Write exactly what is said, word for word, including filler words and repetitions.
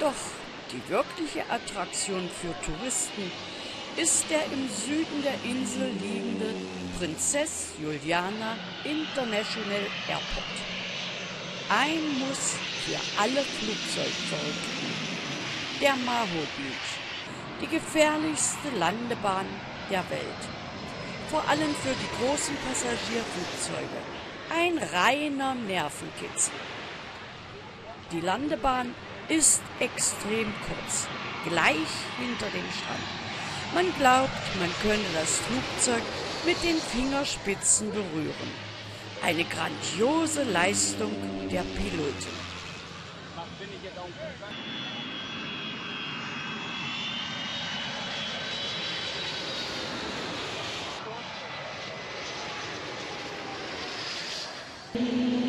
Doch die wirkliche Attraktion für Touristen ist der im Süden der Insel liegende Princess Juliana International Airport. Ein Muss für alle Flugzeugverrückten. Der Maho Beach, die gefährlichste Landebahn der Welt. Vor allem für die großen Passagierflugzeuge. Ein reiner Nervenkitzel. Die Landebahn ist extrem kurz, gleich hinter dem Strand. Man glaubt, man könne das Flugzeug mit den Fingerspitzen berühren. Eine grandiose Leistung der Piloten. Thank you.